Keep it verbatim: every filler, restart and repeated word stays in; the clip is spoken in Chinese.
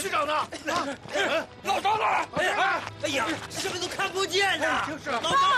局长呢？啊， 老张呢？ 哎呀，哎呀，什么都看不见呐！ 就是老张。